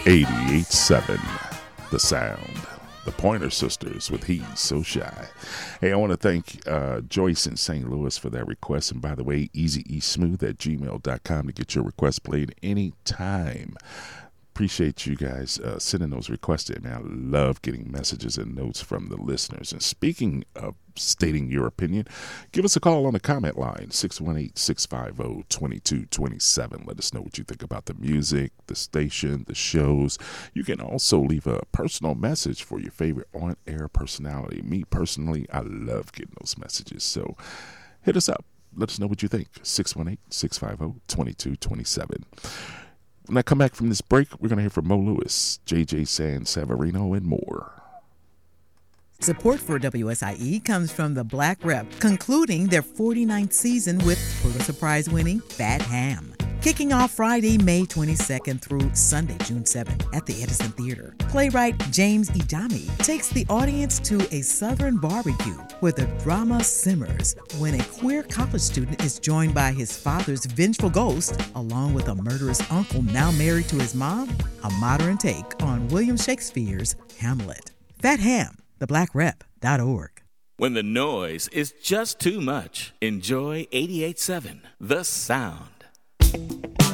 88.7 The Sound. The Pointer Sisters with He's So Shy. Hey, I want to thank Joyce in St. Louis for that request. And by the way, easyeasmooth@gmail.com to get your request played anytime. Appreciate you guys sending those requests in, man. I love getting messages and notes from the listeners. And speaking of stating your opinion, give us a call on the comment line, 618-650-2227. Let us know what you think about the music, the station, the shows. You can also leave a personal message for your favorite on-air personality. Me, personally, I love getting those messages. So hit us up. Let us know what you think, 618-650-2227. When I come back from this break, we're going to hear from Mo Lewis, JJ San Severino, and more. Support for WSIE comes from the Black Rep, concluding their 49th season with Pulitzer Prize-winning Fat Ham. Kicking off Friday, May 22nd through Sunday, June 7th at the Edison Theater. Playwright James Idami takes the audience to a Southern barbecue where the drama simmers when a queer college student is joined by his father's vengeful ghost, along with a murderous uncle now married to his mom, a modern take on William Shakespeare's Hamlet. Fat Ham, theblackrep.org. When the noise is just too much, enjoy 88.7 The Sound.